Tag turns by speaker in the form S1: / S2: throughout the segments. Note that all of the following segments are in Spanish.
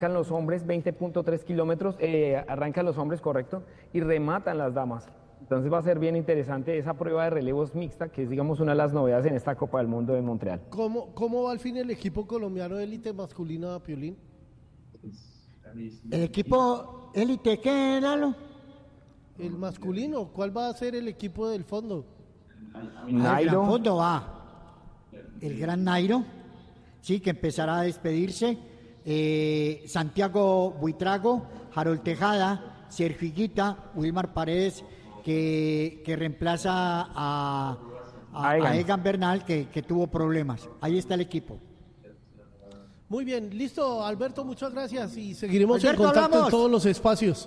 S1: los hombres 20.3 kilómetros, arrancan los hombres, correcto, y rematan las damas. Entonces va a ser bien interesante esa prueba de relevos mixta, que es, digamos, una de las novedades en esta Copa del Mundo de Montreal.
S2: ¿Cómo va al fin el equipo colombiano de élite masculino, Piolín?
S3: ¿El equipo élite qué, Lalo?
S2: El masculino, ¿cuál va a ser el equipo del fondo?
S3: El gran fondo va el gran Nairo, sí, que empezará a despedirse. Santiago Buitrago, Harold Tejada, Sergio Higuita, Wilmar Paredes, que reemplaza a Egan Bernal, que tuvo problemas. Ahí está el equipo.
S2: Muy bien, listo, Alberto, muchas gracias y seguiremos
S3: Alberto,
S2: en contacto
S3: hablamos.
S2: en todos los espacios.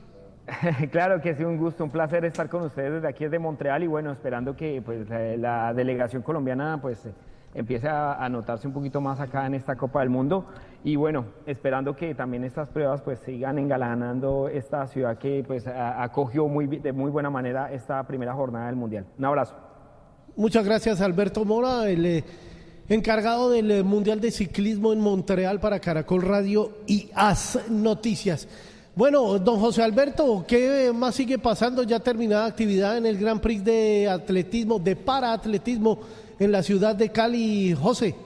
S1: Claro que sí, un gusto, un placer estar con ustedes desde aquí desde Montreal y bueno, esperando que pues la delegación colombiana pues empiece a notarse un poquito más acá en esta Copa del Mundo y bueno, esperando que también estas pruebas pues sigan engalanando esta ciudad que pues acogió de muy buena manera esta primera jornada del Mundial. Un abrazo.
S2: Muchas gracias, Alberto Mora, el encargado del Mundial de Ciclismo en Montreal para Caracol Radio y AS Noticias. Bueno, don José Alberto, ¿qué más sigue pasando? Ya terminada actividad en el Grand Prix de atletismo, de paraatletismo en la ciudad de Cali, José.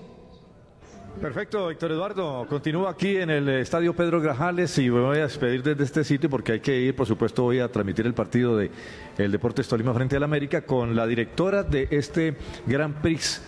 S4: Perfecto, Héctor Eduardo. Continúo aquí en el Estadio Pedro Grajales y me voy a despedir desde este sitio porque hay que ir, por supuesto, voy a transmitir el partido de el Deportes Tolima frente al América con la directora de este Grand Prix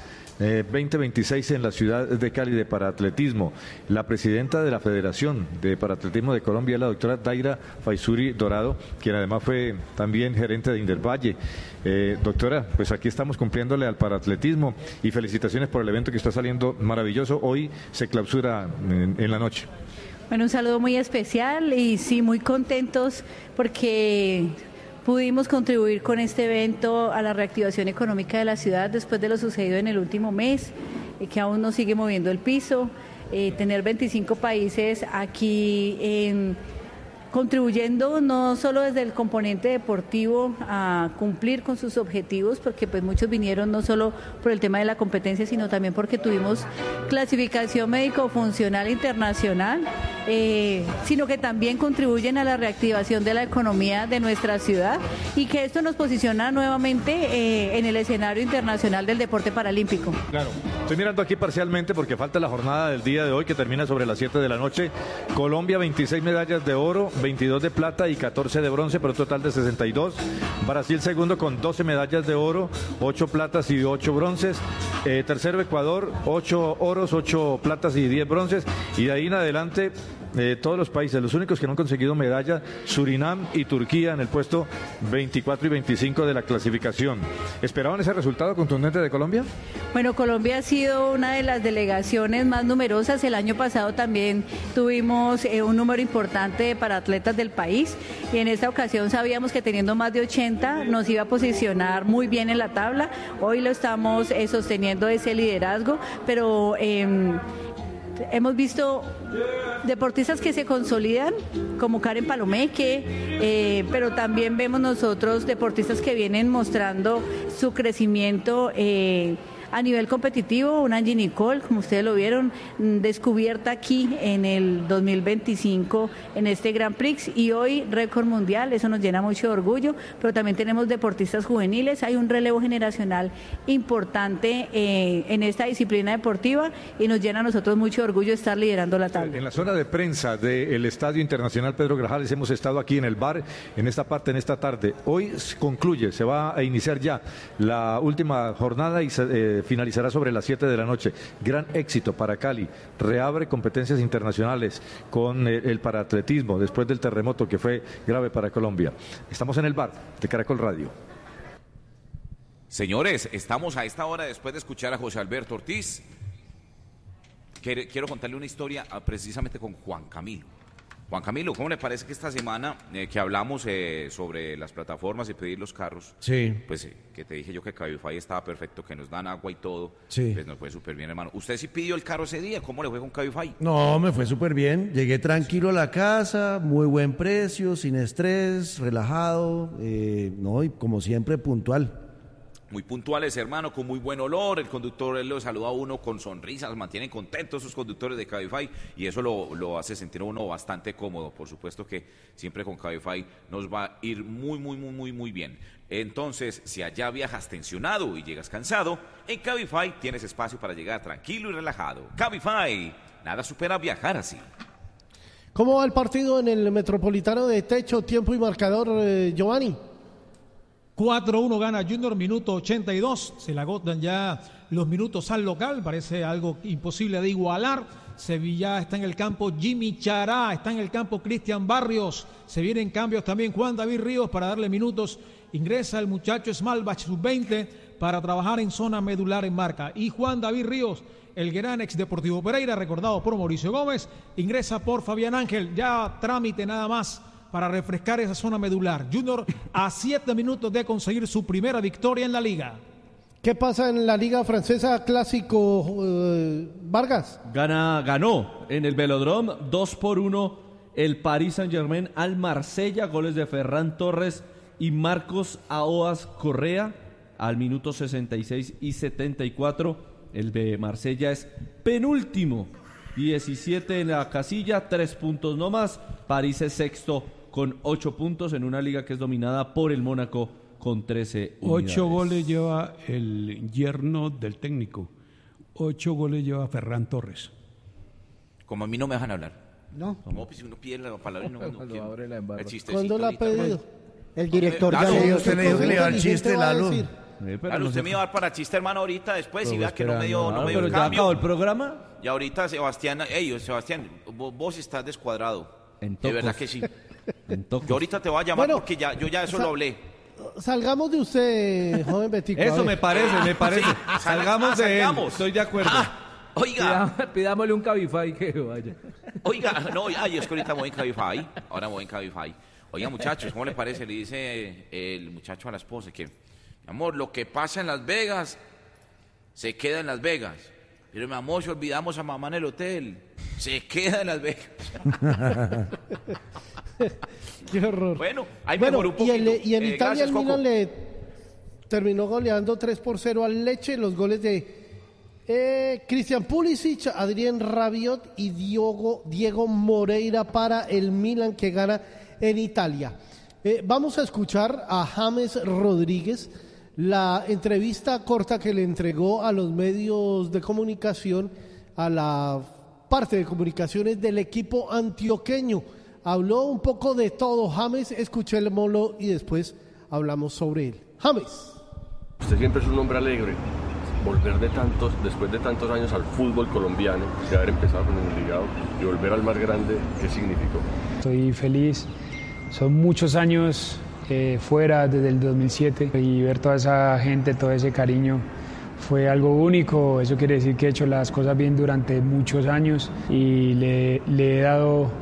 S4: 2026 en la ciudad de Cali de paraatletismo. La presidenta de la Federación de Paraatletismo de Colombia, la doctora Daira Faisuri Dorado, quien además fue también gerente de Indervalle. Doctora, pues aquí estamos cumpliéndole al paraatletismo y felicitaciones por el evento que está saliendo maravilloso. Hoy se clausura en la noche.
S5: Bueno, un saludo muy especial y sí, muy contentos porque pudimos contribuir con este evento a la reactivación económica de la ciudad después de lo sucedido en el último mes, que aún nos sigue moviendo el piso, tener 25 países aquí contribuyendo no solo desde el componente deportivo a cumplir con sus objetivos, porque pues muchos vinieron no solo por el tema de la competencia, sino también porque tuvimos clasificación médico-funcional internacional, sino que también contribuyen a la reactivación de la economía de nuestra ciudad y que esto nos posiciona nuevamente en el escenario internacional del deporte paralímpico.
S4: Claro, estoy mirando aquí parcialmente porque falta la jornada del día de hoy que termina sobre las 7 de la noche. Colombia 26 medallas de oro, 22 de plata y 14 de bronce, por un total de 62. Brasil segundo con 12 medallas de oro, 8 platas y 8 bronces. Tercero Ecuador, 8 oros, 8 platas y 10 bronces. Y de ahí en adelante todos los países, los únicos que no han conseguido medalla, Surinam y Turquía en el puesto 24 y 25 de la clasificación. ¿Esperaban ese resultado contundente de Colombia?
S5: Bueno, Colombia ha sido una de las delegaciones más numerosas. El año pasado también tuvimos un número importante para atletas del país y en esta ocasión sabíamos que teniendo más de 80 nos iba a posicionar muy bien en la tabla. Hoy lo estamos sosteniendo ese liderazgo, pero hemos visto deportistas que se consolidan, como Karen Palomeque, pero también vemos nosotros deportistas que vienen mostrando su crecimiento a nivel competitivo. Una Angie Nicole, como ustedes lo vieron, descubierta aquí en el 2025 en este Grand Prix y hoy récord mundial. Eso nos llena mucho de orgullo, pero también tenemos deportistas juveniles. Hay un relevo generacional importante en esta disciplina deportiva y nos llena a nosotros mucho de orgullo estar liderando la tabla.
S4: En la zona de prensa del Estadio Internacional Pedro Grajales hemos estado aquí en el bar, en esta parte, en esta tarde. Hoy concluye, se va a iniciar ya la última jornada y finalizará sobre las 7 de la noche. Gran éxito para Cali, reabre competencias internacionales con el paraatletismo después del terremoto que fue grave para Colombia. Estamos en el bar de Caracol Radio.
S6: Señores, estamos a esta hora después de escuchar a José Alberto Ortiz. Quiero contarle una historia precisamente con Juan Camilo. Juan Camilo, ¿cómo le parece que esta semana que hablamos sobre las plataformas y pedir los carros?
S7: Sí.
S6: Pues que te dije yo que Cabify estaba perfecto, que nos dan agua y todo.
S7: Sí.
S6: Pues nos fue súper bien, hermano. ¿Usted sí pidió el carro ese día? ¿Cómo le fue con Cabify?
S7: No, me fue súper bien. Llegué tranquilo a la casa, muy buen precio, sin estrés, relajado, no, y como siempre puntual.
S6: muy puntuales, hermano, con muy buen olor. El conductor él lo saluda a uno con sonrisas, mantienen contentos esos conductores de Cabify y eso lo hace sentir a uno bastante cómodo. Por supuesto que siempre con Cabify nos va a ir muy bien. Entonces, si allá viajas tensionado y llegas cansado, en Cabify tienes espacio para llegar tranquilo y relajado. Cabify, nada supera viajar así.
S2: ¿Cómo va el partido en el Metropolitano de Techo, tiempo y marcador, Giovanni?
S8: 4-1 gana Junior, minuto 82, se le agotan ya los minutos al local, parece algo imposible de igualar. Sevilla está en el campo, Jimmy Chará, está en el campo Cristian Barrios, se vienen cambios también Juan David Ríos para darle minutos, ingresa el muchacho Smalbach sub-20 para trabajar en zona medular en marca, y Juan David Ríos, el gran ex Deportivo Pereira, recordado por Mauricio Gómez, ingresa por Fabián Ángel, ya trámite nada más para refrescar esa zona medular. Junior a 7 minutos de conseguir su primera victoria en la Liga.
S2: ¿Qué pasa en la Liga Francesa Clásico, Vargas?
S9: Ganó en el Velodrome 2-1 el Paris Saint-Germain al Marsella, goles de Ferran Torres y Marcos Aoas Correa al minuto 66 y 74. El de Marsella es penúltimo, 17 en la casilla, 3 puntos no más. París es sexto con 8 puntos en una liga que es dominada por el Mónaco con 13 unidades.
S10: 8 goles lleva el yerno del técnico. 8 goles lleva Ferran Torres.
S6: Como a mí no me dejan hablar.
S3: No.
S6: Como pues, uno pide la palabra y no el chistecito.
S2: ¿Cuándo la ha pedido?
S3: El director
S6: Claro,
S3: ya le dio
S7: usted le dijo que le iba al chiste, Lalo.
S6: Claro, usted me iba a dar para chiste, hermano, ahorita después y vea que no me dio
S9: pero
S6: el
S9: ya
S6: cambio.
S9: acabó el programa.
S6: Y ahorita Sebastián, Sebastián, vos estás descuadrado.
S9: En
S6: de verdad que sí.
S9: Yo
S6: ahorita te voy a llamar porque yo ya eso lo hablé.
S2: Salgamos de usted, joven Betico.
S9: Eso me parece.
S6: Sí,
S9: Salgamos de él, estoy de acuerdo.
S6: Oiga.
S11: Pidámosle un Cabify que vaya.
S6: Oiga, no, es que ahorita me voy en Cabify. Ahora me voy en Cabify. Oiga, muchachos, ¿cómo le parece? Le dice el muchacho a la esposa que, mi amor, lo que pasa en Las Vegas se queda en Las Vegas. Pero, mi amor, si olvidamos a mamá en el hotel, se queda en Las Vegas.
S2: Qué horror.
S6: Bueno, ahí mejoró un poquito.
S2: Y en Italia el
S6: Coco.
S2: Milan le terminó goleando 3-0 al Lecce. Los goles de Christian Pulisic, Adrien Rabiot y Diego Moreira para el Milan, que gana en Italia. Vamos a escuchar a James Rodríguez, la entrevista corta que le entregó a los medios de comunicación, a la parte de comunicaciones del equipo antioqueño. Habló un poco de todo James, escuché el molo y después hablamos sobre él. James.
S12: Usted siempre es un hombre alegre. Volver después de tantos años al fútbol colombiano, de haber empezado con el Envigado y volver al más grande, ¿qué significó?
S11: Estoy feliz, son muchos años fuera desde el 2007 y ver toda esa gente, todo ese cariño fue algo único. Eso quiere decir que he hecho las cosas bien durante muchos años y le he dado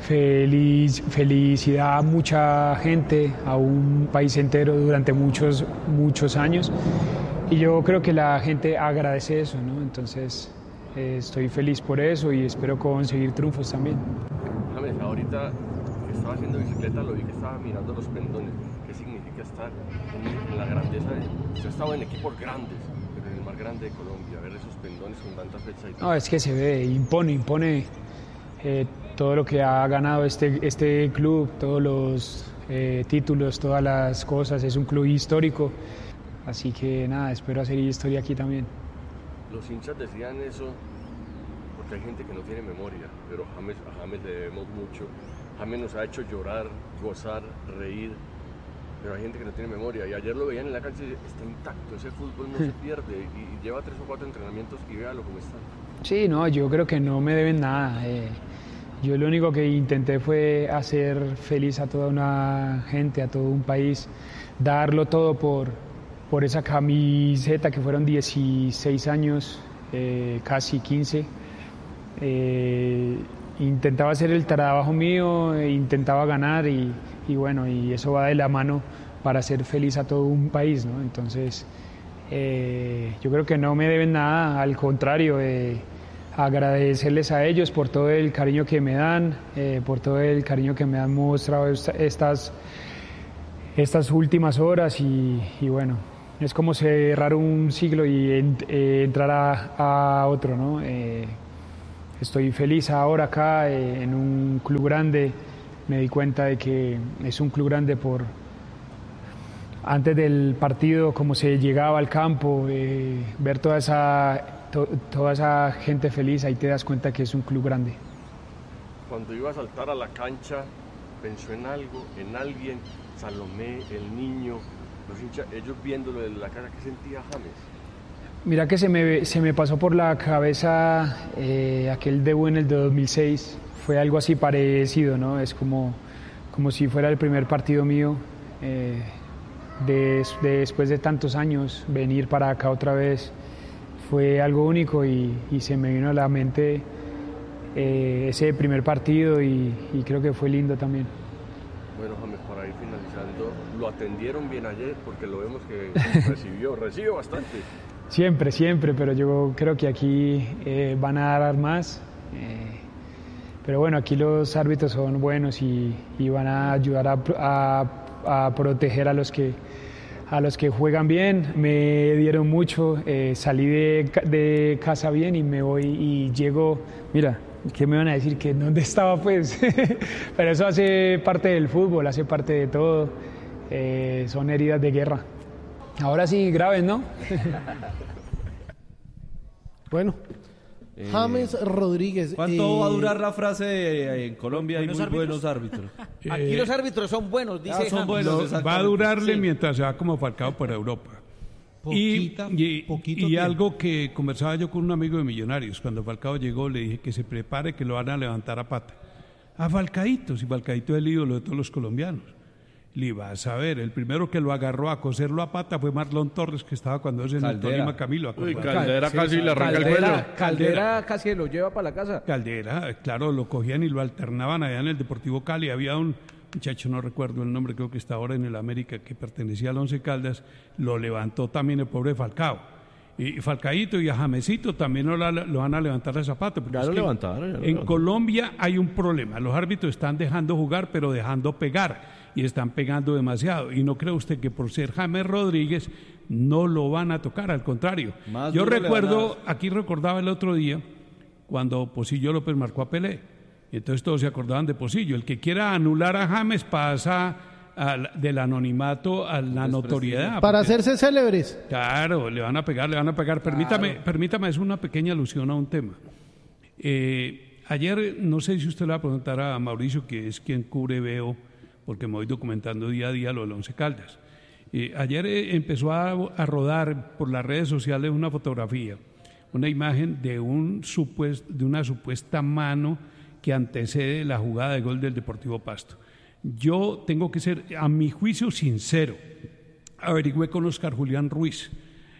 S11: felicidad a mucha gente, a un país entero durante muchos años. Y yo creo que la gente agradece eso, ¿no? Entonces estoy feliz por eso y espero conseguir triunfos también.
S12: James, ahorita que estaba haciendo bicicleta lo vi que estaba mirando los pendones. ¿Qué significa estar en la grandeza? Usted ha estado en equipos grandes, pero en el más grande de Colombia, ver esos pendones con tantas fechas.
S11: No, es que se ve, impone todo lo que ha ganado este club, todos los títulos, todas las cosas. Es un club histórico. Así que nada, espero hacer historia aquí también.
S12: Los hinchas decían eso porque hay gente que no tiene memoria, pero a James le debemos mucho. James nos ha hecho llorar, gozar, reír, pero hay gente que no tiene memoria. Y ayer lo veían en la cancha y está intacto, ese fútbol no se pierde y lleva 3 o 4 entrenamientos y véalo cómo está.
S11: Sí, no, yo creo que no me deben nada. Yo lo único que intenté fue hacer feliz a toda una gente, a todo un país, darlo todo por esa camiseta que fueron 16 años, casi 15. Intentaba hacer el trabajo mío, intentaba ganar y bueno, y eso va de la mano para hacer feliz a todo un país, ¿no? Entonces, yo creo que no me deben nada, al contrario, agradecerles a ellos por todo el cariño que me dan, por todo el cariño que me han mostrado estas últimas horas y bueno, es como cerrar un siglo y entrar a otro, ¿no? Estoy feliz ahora acá en un club grande. Me di cuenta de que es un club grande por antes del partido, cómo se llegaba al campo, ver toda esa gente feliz, ahí te das cuenta que es un club grande.
S12: Cuando iba a saltar a la cancha, pensó en algo, en alguien, Salomé, el niño, los hinchas, ellos viéndolo desde la casa, ¿qué sentía James?
S11: Mira que se me pasó por la cabeza aquel debut en el de 2006, fue algo así parecido, ¿no? Es como si fuera el primer partido mío, después de tantos años, venir para acá otra vez, fue algo único y se me vino a la mente ese primer partido y creo que fue lindo también.
S12: Bueno, James, para ir finalizando, lo atendieron bien ayer porque lo vemos que recibe bastante.
S11: Siempre, pero yo creo que aquí van a dar más. Pero bueno, aquí los árbitros son buenos y van a ayudar a proteger a los que juegan bien. Me dieron mucho, salí de casa bien y me voy y llego, mira, ¿qué me van a decir? ¿Que dónde estaba pues? Pero eso hace parte del fútbol, hace parte de todo, son heridas de guerra. Ahora sí, graves, ¿no?
S2: Bueno, James Rodríguez.
S9: ¿Cuánto va a durar la frase en Colombia? Hay muy buenos árbitros.
S13: Aquí los árbitros son buenos, dice
S9: son
S13: James.
S9: buenos,
S10: va a durarle mientras se va como Falcao por Europa. Y algo que conversaba yo con un amigo de Millonarios, cuando Falcao llegó le dije que se prepare, que lo van a levantar a pata. A Falcaíto, si Falcaíto es el ídolo de todos los colombianos. Le vas a ver, el primero que lo agarró a coserlo a pata fue Marlon Torres, que estaba cuando es en el Tolima Camilo.
S14: Uy, Caldera casi le arranca el cuello.
S13: Caldera casi lo lleva para la casa.
S10: Caldera, claro, lo cogían y lo alternaban allá en el Deportivo Cali. Había un muchacho, no recuerdo el nombre, creo que está ahora en el América, que pertenecía al Once Caldas, lo levantó también el pobre Falcao. Y Falcaíto y a Jamesito también lo van a levantar a Zapata.
S14: Ya lo levantaron.
S10: En Colombia hay un problema. Los árbitros están dejando jugar, pero dejando pegar. Y están pegando demasiado. Y no cree usted que por ser James Rodríguez no lo van a tocar, al contrario. Yo recuerdo, aquí recordaba el otro día, cuando Pocillo López marcó a Pelé. Y entonces todos se acordaban de Pocillo. El que quiera anular a James pasa del anonimato a la notoriedad.
S2: Para hacerse célebres.
S10: Claro, le van a pegar. Permítame, es una pequeña alusión a un tema. Ayer, no sé si usted le va a preguntar a Mauricio, que es quien cubre Veo, porque me voy documentando día a día lo del Once Caldas. Ayer empezó a rodar por las redes sociales una fotografía, una imagen de una supuesta mano que antecede la jugada de gol del Deportivo Pasto. Yo tengo que ser, a mi juicio, sincero. Averigüé con Oscar Julián Ruiz,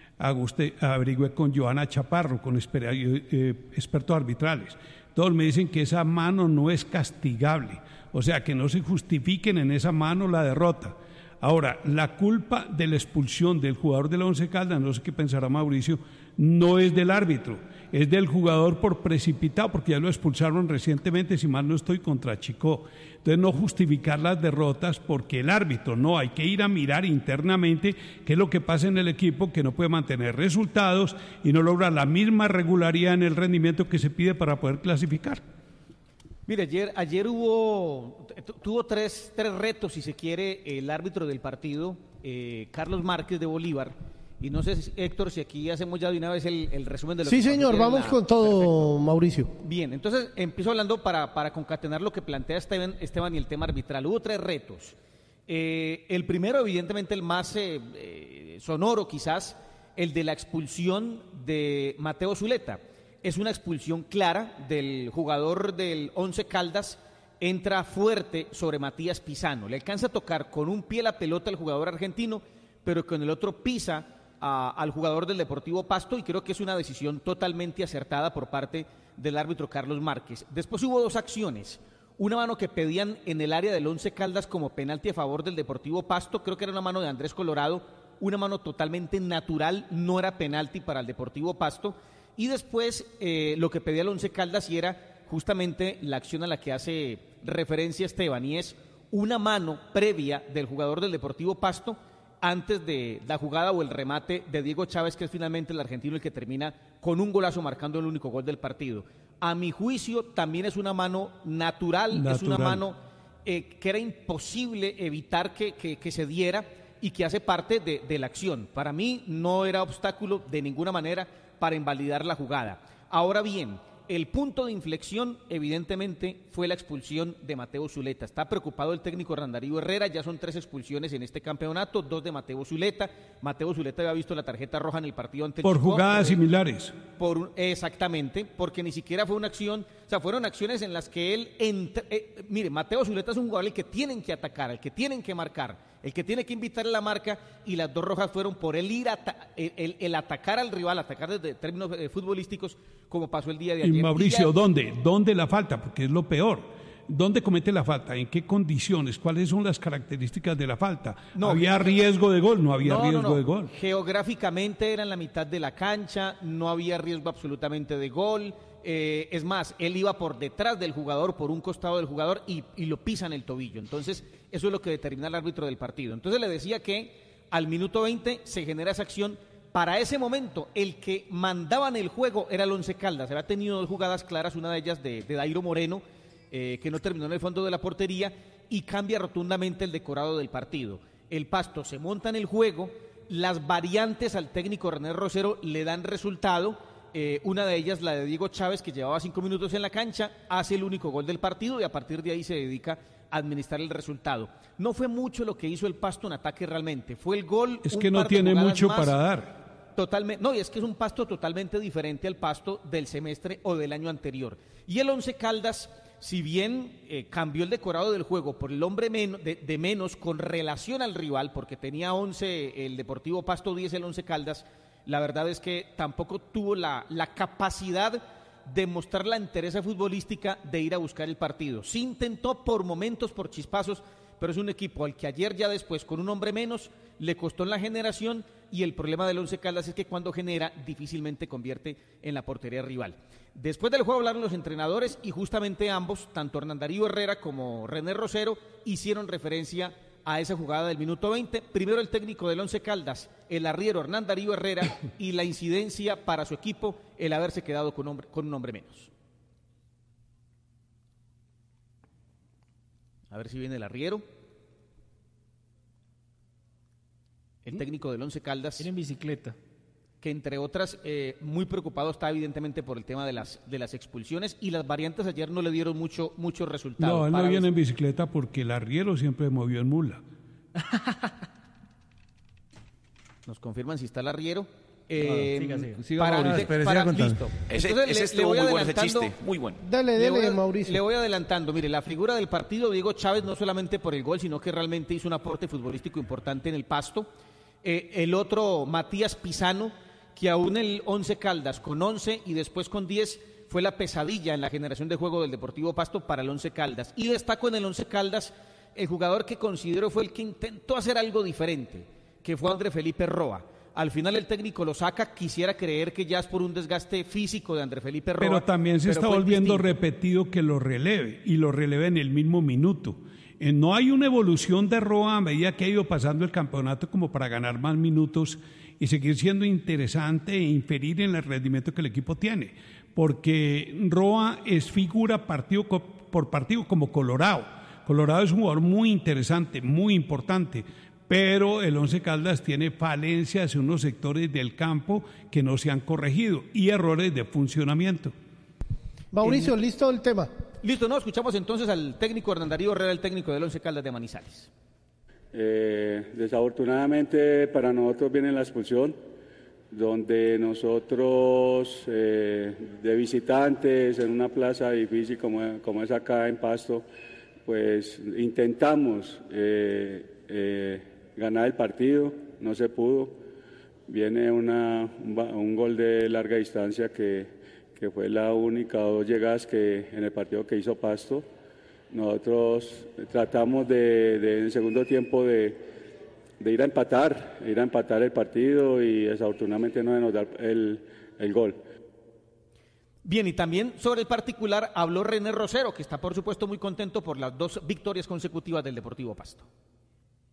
S10: averigüé con Joana Chaparro, con expertos arbitrales. Todos me dicen que esa mano no es castigable, o sea, que no se justifiquen en esa mano la derrota. Ahora, la culpa de la expulsión del jugador del Once Caldas, no sé qué pensará Mauricio, no es del árbitro, es del jugador por precipitado, porque ya lo expulsaron recientemente, si mal no estoy, contra Chicó. Entonces, no justificar las derrotas porque el árbitro, no, hay que ir a mirar internamente qué es lo que pasa en el equipo, que no puede mantener resultados y no logra la misma regularidad en el rendimiento que se pide para poder clasificar.
S13: Mire, ayer tuvo tres retos, si se quiere, el árbitro del partido, Carlos Márquez de Bolívar. Y no sé, Héctor, si aquí hacemos ya de una vez el resumen de lo que...
S2: Sí, señor, vamos con todo. Perfecto. Mauricio.
S13: Bien, entonces empiezo hablando para concatenar lo que plantea Esteban y el tema arbitral. Hubo tres retos. El primero, evidentemente, el más sonoro quizás, el de la expulsión de Mateo Zuleta. Es una expulsión clara del jugador del Once Caldas, entra fuerte sobre Matías Pisano. Le alcanza a tocar con un pie la pelota al jugador argentino, pero con el otro pisa al jugador del Deportivo Pasto, y creo que es una decisión totalmente acertada por parte del árbitro Carlos Márquez. Después hubo dos acciones. Una mano que pedían en el área del Once Caldas como penalti a favor del Deportivo Pasto, creo que era una mano de Andrés Colorado, una mano totalmente natural, no era penalti para el Deportivo Pasto. Y después lo que pedía el Once Caldas y era justamente la acción a la que hace referencia Esteban, y es una mano previa del jugador del Deportivo Pasto antes de la jugada o el remate de Diego Chávez, que es finalmente el argentino el que termina con un golazo marcando el único gol del partido. A mi juicio también es una mano natural. Es una mano que era imposible evitar que se diera y que hace parte de la acción. Para mí no era obstáculo de ninguna manera para invalidar la jugada. Ahora bien, el punto de inflexión, evidentemente, fue la expulsión de Mateo Zuleta. Está preocupado el técnico Hernán Darío Herrera, ya son 3 expulsiones en este campeonato, 2 de Mateo Zuleta. Mateo Zuleta había visto la tarjeta roja en el partido ante el
S10: Por
S13: Chicó,
S10: jugadas similares.
S13: Exactamente, porque ni siquiera fue una acción, o sea, fueron acciones en las que él, mire, Mateo Zuleta es un jugador al que tienen que atacar, al que tienen que marcar, el que tiene que invitar a la marca, y las 2 rojas fueron por él ir el atacar al rival, atacar desde términos futbolísticos, como pasó el día de ayer.
S10: Y Mauricio, ¿dónde la falta? Porque es lo peor. ¿Dónde comete la falta? ¿En qué condiciones? ¿Cuáles son las características de la falta? ¿Había riesgo de gol? No había riesgo de gol.
S13: Geográficamente era en la mitad de la cancha, no había riesgo absolutamente de gol. Es más, él iba por detrás del jugador, por un costado del jugador y lo pisa en el tobillo. Entonces, eso es lo que determina el árbitro del partido. Entonces le decía que al minuto 20 se genera esa acción. Para ese momento, el que mandaba en el juego era el Once Caldas. Había tenido 2 jugadas claras, una de ellas de Dairo Moreno, que no terminó en el fondo de la portería, y cambia rotundamente el decorado del partido. El Pasto se monta en el juego, las variantes al técnico René Rosero le dan resultado. Una de ellas, la de Diego Chávez, que llevaba 5 minutos en la cancha, hace el único gol del partido y a partir de ahí se dedica a administrar el resultado. No fue mucho lo que hizo el Pasto en ataque realmente, fue el gol.
S10: Es que no tiene mucho para dar.
S13: Totalmente, no, y es que es un Pasto totalmente diferente al Pasto del semestre o del año anterior. Y el Once Caldas, si bien cambió el decorado del juego por el hombre de menos con relación al rival, porque tenía 11 el Deportivo Pasto, 10 el Once Caldas, la verdad es que tampoco tuvo la capacidad de mostrar la entereza futbolística de ir a buscar el partido. Sí intentó por momentos, por chispazos, pero es un equipo al que ayer ya después, con un hombre menos, le costó en la generación, y el problema del Once Caldas es que cuando genera, difícilmente convierte en la portería rival. Después del juego hablaron los entrenadores y justamente ambos, tanto Hernán Darío Herrera como René Rosero, hicieron referencia a esa jugada del minuto 20. Primero el técnico del Once Caldas, el arriero Hernán Darío Herrera, y la incidencia para su equipo, el haberse quedado con un hombre menos. A ver si viene el arriero. El técnico del Once Caldas.
S15: Viene en bicicleta.
S13: Que entre otras, muy preocupado está evidentemente por el tema de las expulsiones, y las variantes ayer no le dieron mucho resultado.
S10: No, él no viene en bicicleta porque el arriero siempre movió en mula.
S13: Nos confirman si está el arriero.
S6: Listo. Ese le voy adelantando, chiste, muy bueno.
S2: Dale, Mauricio.
S13: Le voy adelantando. Mire, la figura del partido, Diego Chávez, no solamente por el gol, sino que realmente hizo un aporte futbolístico importante en el Pasto. El otro, Matías Pisano, que aún el Once Caldas con 11 y después con 10 fue la pesadilla en la generación de juego del Deportivo Pasto para el Once Caldas. Y destaco en el Once Caldas el jugador que considero fue el que intentó hacer algo diferente, que fue André Felipe Roa. Al final el técnico lo saca, quisiera creer que ya es por un desgaste físico de André Felipe Roa.
S10: Pero también se está volviendo repetido que lo releve, y lo releve en el mismo minuto. No hay una evolución de Roa a medida que ha ido pasando el campeonato como para ganar más minutos y seguir siendo interesante e inferir en el rendimiento que el equipo tiene. Porque Roa es figura partido por partido como Colorado. Colorado es un jugador muy interesante, muy importante, pero el Once Caldas tiene falencias en unos sectores del campo que no se han corregido y errores de funcionamiento.
S2: Mauricio, ¿listo el tema?
S13: Listo, ¿no? Escuchamos entonces al técnico Hernán Darío Herrera, el técnico del Once Caldas de Manizales.
S16: Desafortunadamente para nosotros viene la expulsión, donde nosotros de visitantes en una plaza difícil como es acá en Pasto, pues intentamos ganar el partido, no se pudo. Viene un gol de larga distancia que fue la única 2 llegadas que en el partido que hizo Pasto. Nosotros tratamos en el segundo tiempo de ir a empatar el partido, y desafortunadamente no nos da el gol.
S13: Bien, y también sobre el particular habló René Rosero, que está por supuesto muy contento por las 2 victorias consecutivas del Deportivo Pasto.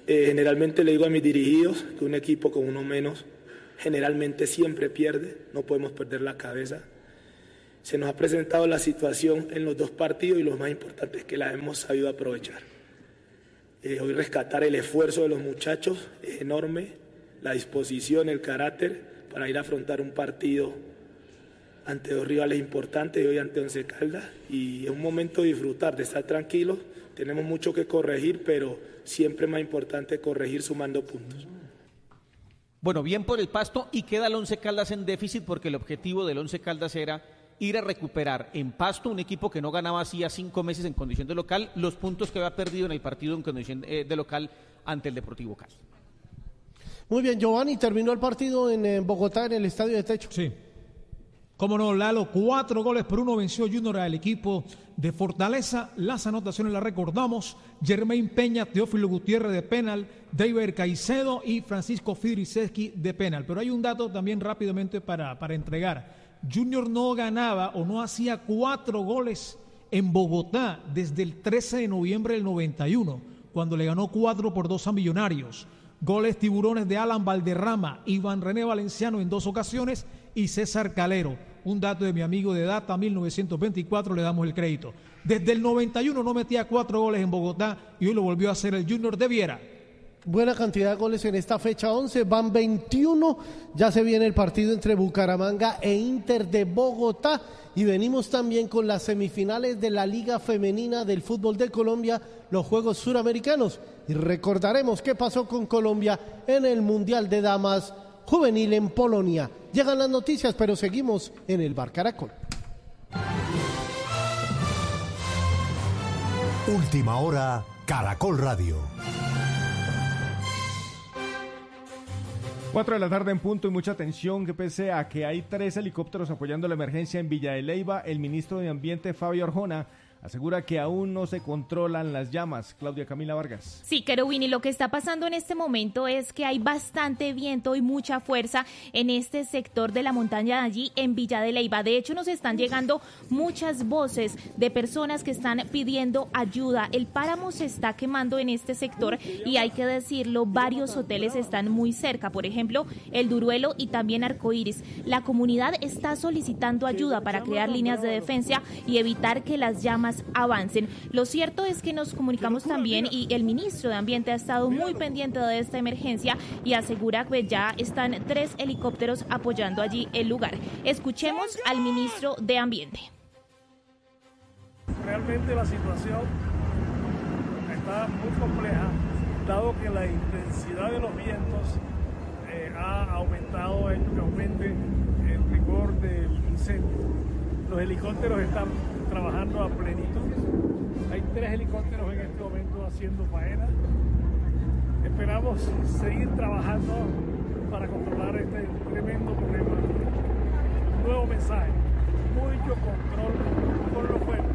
S15: Generalmente le digo a mis dirigidos que un equipo con uno menos generalmente siempre pierde, no podemos perder la cabeza. Se nos ha presentado la situación en los dos partidos y lo más importante es que la hemos sabido aprovechar. Hoy rescatar el esfuerzo de los muchachos es enorme, la disposición, el carácter para ir a afrontar un partido ante dos rivales importantes y hoy ante Once Caldas, y es un momento de disfrutar, de estar tranquilos. Tenemos mucho que corregir, pero siempre es más importante corregir sumando puntos.
S13: Bueno, bien por el Pasto, y queda el Once Caldas en déficit porque el objetivo del Once Caldas era ir a recuperar en Pasto, un equipo que no ganaba hacía 5 meses en condición de local, los puntos que había perdido en el partido en condición de local ante el Deportivo Cali.
S2: Muy bien, Giovanni, terminó el partido en Bogotá, en el Estadio de Techo.
S8: Sí. Cómo no, Lalo, 4-1 venció Junior al equipo de Fortaleza. Las anotaciones las recordamos: Jermaine Peña, Teófilo Gutiérrez de penal, David Caicedo y Francisco Fidriceski de penal. Pero hay un dato también rápidamente para entregar. Junior no ganaba o no hacía 4 goles en Bogotá desde el 13 de noviembre del 91, cuando le ganó 4-2 a Millonarios. Goles tiburones de Alan Valderrama, Iván René Valenciano en 2 ocasiones y César Calero. Un dato de mi amigo de Data 1924, le damos el crédito. Desde el 91 no metía 4 goles en Bogotá y hoy lo volvió a hacer el Junior de Viera.
S2: Buena cantidad de goles en esta fecha 11, van 21, ya se viene el partido entre Bucaramanga e Inter de Bogotá y venimos también con las semifinales de la Liga Femenina del Fútbol de Colombia, los Juegos Suramericanos, y recordaremos qué pasó con Colombia en el Mundial de Damas Juvenil en Polonia. Llegan las noticias, pero seguimos en el Bar Caracol.
S17: Última hora, Caracol Radio.
S18: 4 de la tarde en punto y mucha atención que pese a que hay 3 helicópteros apoyando la emergencia en Villa de Leyva, el ministro de Ambiente Fabio Arjona asegura que aún no se controlan las llamas. Claudia Camila Vargas.
S19: Sí, Kerubín, y lo que está pasando en este momento es que hay bastante viento y mucha fuerza en este sector de la montaña de allí en Villa de Leyva. De hecho, nos están llegando muchas voces de personas que están pidiendo ayuda. El páramo se está quemando en este sector y hay que decirlo, varios hoteles están muy cerca. Por ejemplo, el Duruelo y también Arcoíris. La comunidad está solicitando ayuda para crear líneas de defensa y evitar que las llamas avancen. Lo cierto es que nos comunicamos también y el ministro de Ambiente ha estado muy pendiente de esta emergencia y asegura que ya están 3 helicópteros apoyando allí el lugar. Escuchemos al ministro de Ambiente.
S20: Realmente la situación está muy compleja, dado que la intensidad de los vientos ha aumentado, ha hecho que aumente el rigor del incendio. Los helicópteros están trabajando a plenitud. Hay 3 helicópteros en este momento haciendo faena. Esperamos seguir trabajando para controlar este tremendo problema. Un nuevo mensaje: mucho control con los fuegos.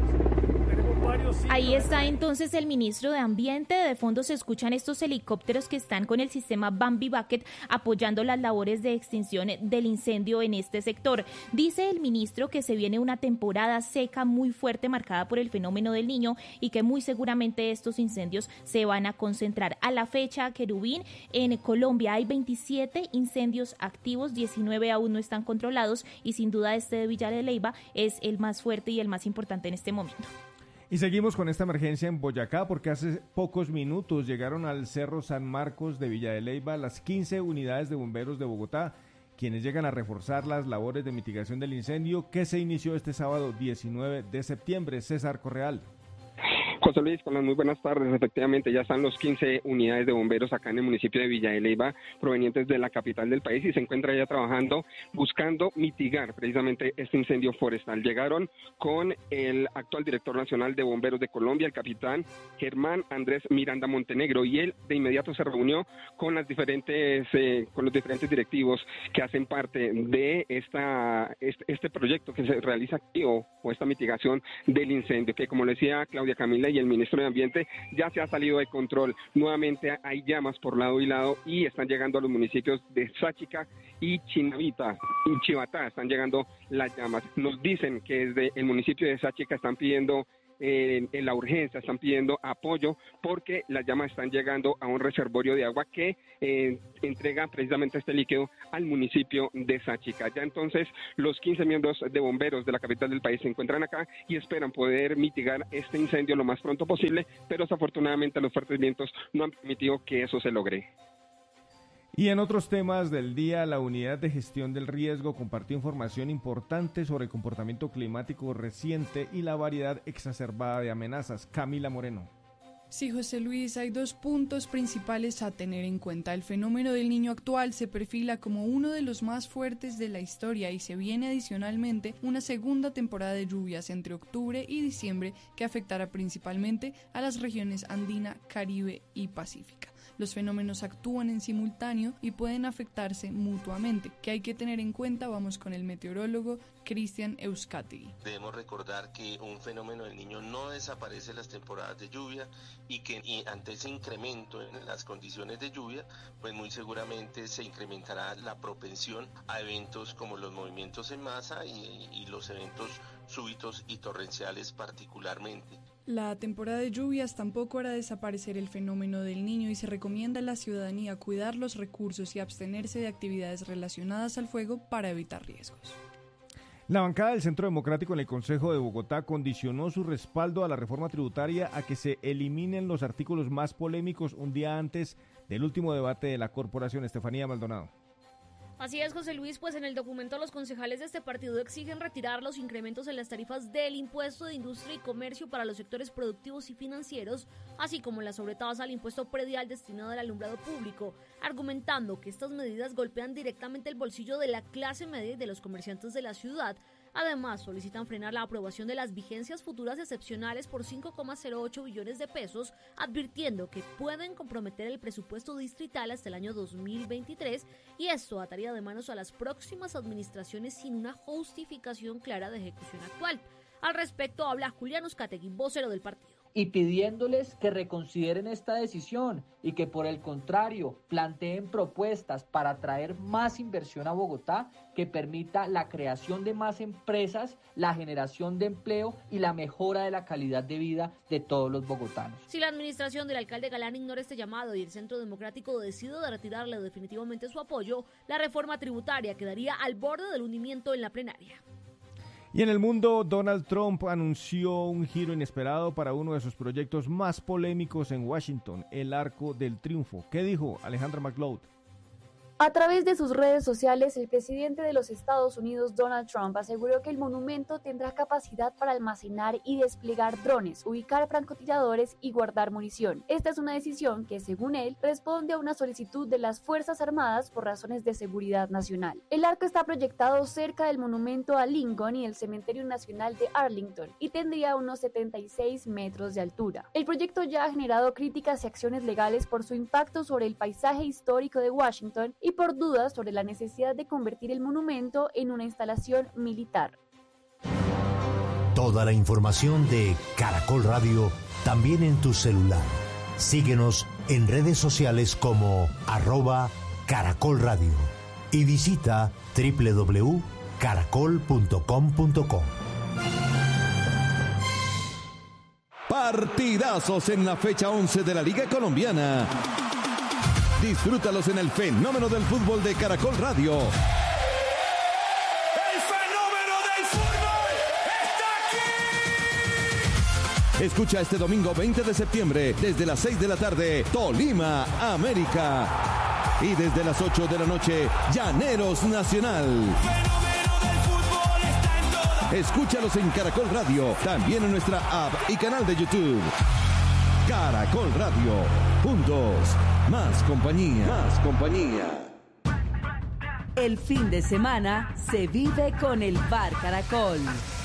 S19: Ahí está entonces el ministro de Ambiente. De fondo se escuchan estos helicópteros que están con el sistema Bambi Bucket apoyando las labores de extinción del incendio en este sector. Dice el ministro que se viene una temporada seca muy fuerte marcada por el fenómeno del Niño y que muy seguramente estos incendios se van a concentrar. A la fecha, Kerubín, en Colombia hay 27 incendios activos, 19 aún no están controlados y sin duda este de Villa de Leyva es el más fuerte y el más importante en este momento.
S18: Y seguimos con esta emergencia en Boyacá porque hace pocos minutos llegaron al Cerro San Marcos de Villa de Leyva las 15 unidades de bomberos de Bogotá, quienes llegan a reforzar las labores de mitigación del incendio que se inició este sábado 19 de septiembre. César Correal.
S21: José Luis, con las muy buenas tardes. Efectivamente, ya están los 15 unidades de bomberos acá en el municipio de Villa de Leyva, provenientes de la capital del país, y se encuentra ya trabajando, buscando mitigar precisamente este incendio forestal. Llegaron con el actual director nacional de bomberos de Colombia, el capitán Germán Andrés Miranda Montenegro, y él de inmediato se reunió con los diferentes directivos que hacen parte de este proyecto que se realiza aquí o esta mitigación del incendio, que como le decía Claudia Camila y el ministro de Ambiente, ya se ha salido de control. Nuevamente hay llamas por lado y lado y están llegando a los municipios de Sáchica y Chinavita y Chivatá, están llegando las llamas. Nos dicen que desde el municipio de Sáchica están pidiendo en la urgencia, están pidiendo apoyo porque las llamas están llegando a un reservorio de agua que entrega precisamente este líquido al municipio de Sáchica. Ya entonces los 15 miembros de bomberos de la capital del país se encuentran acá y esperan poder mitigar este incendio lo más pronto posible, pero desafortunadamente los fuertes vientos no han permitido que eso se logre.
S18: Y en otros temas del día, la Unidad de Gestión del Riesgo compartió información importante sobre el comportamiento climático reciente y la variedad exacerbada de amenazas. Camila Moreno.
S1: Sí, José Luis, hay 2 puntos principales a tener en cuenta. El fenómeno del Niño actual se perfila como uno de los más fuertes de la historia y se viene adicionalmente una segunda temporada de lluvias entre octubre y diciembre que afectará principalmente a las regiones andina, Caribe y Pacífica. Los fenómenos actúan en simultáneo y pueden afectarse mutuamente. ¿Qué hay que tener en cuenta? Vamos con el meteorólogo Cristian Euskadi.
S22: Debemos recordar que un fenómeno del Niño no desaparece en las temporadas de lluvia y ante ese incremento en las condiciones de lluvia, pues muy seguramente se incrementará la propensión a eventos como los movimientos en masa y los eventos súbitos y torrenciales particularmente.
S1: La temporada de lluvias tampoco hará desaparecer el fenómeno del Niño y se recomienda a la ciudadanía cuidar los recursos y abstenerse de actividades relacionadas al fuego para evitar riesgos.
S18: La bancada del Centro Democrático en el Consejo de Bogotá condicionó su respaldo a la reforma tributaria a que se eliminen los artículos más polémicos un día antes del último debate de la corporación. Estefanía Maldonado.
S23: Así es, José Luis, pues en el documento los concejales de este partido exigen retirar los incrementos en las tarifas del impuesto de industria y comercio para los sectores productivos y financieros, así como la sobretasa al impuesto predial destinado al alumbrado público, argumentando que estas medidas golpean directamente el bolsillo de la clase media y de los comerciantes de la ciudad. Además, solicitan frenar la aprobación de las vigencias futuras excepcionales por 5,08 billones de pesos, advirtiendo que pueden comprometer el presupuesto distrital hasta el año 2023 y esto ataría de manos a las próximas administraciones sin una justificación clara de ejecución actual. Al respecto habla Julián Uzcategui, vocero del partido.
S24: Y pidiéndoles que reconsideren esta decisión y que por el contrario planteen propuestas para atraer más inversión a Bogotá que permita la creación de más empresas, la generación de empleo y la mejora de la calidad de vida de todos los bogotanos.
S23: Si la administración del alcalde Galán ignora este llamado y el Centro Democrático decide de retirarle definitivamente su apoyo, la reforma tributaria quedaría al borde del hundimiento en la plenaria.
S18: Y en el mundo, Donald Trump anunció un giro inesperado para uno de sus proyectos más polémicos en Washington, el Arco del Triunfo. ¿Qué dijo Alejandra McLeod?
S25: A través de sus redes sociales, el presidente de los Estados Unidos, Donald Trump, aseguró que el monumento tendrá capacidad para almacenar y desplegar drones, ubicar francotiradores y guardar munición. Esta es una decisión que, según él, responde a una solicitud de las Fuerzas Armadas por razones de seguridad nacional. El arco está proyectado cerca del monumento a Lincoln y el Cementerio Nacional de Arlington y tendría unos 76 metros de altura. El proyecto ya ha generado críticas y acciones legales por su impacto sobre el paisaje histórico de Washington y por dudas sobre la necesidad de convertir el monumento en una instalación militar.
S17: Toda la información de Caracol Radio también en tu celular. Síguenos en redes sociales como @Caracol Radio y visita www.caracol.com.co.
S26: Partidazos en la fecha 11 de la Liga Colombiana. Disfrútalos en el fenómeno del fútbol de Caracol Radio.
S27: ¡El fenómeno del fútbol está aquí!
S26: Escucha este domingo 20 de septiembre, desde las 6 de la tarde, Tolima, América. Y desde las 8 de la noche, Llaneros Nacional. Escúchalos en Caracol Radio, también en nuestra app y canal de YouTube. Caracol Radio, juntos, más compañía. Más compañía.
S28: El fin de semana se vive con el Bar Caracol.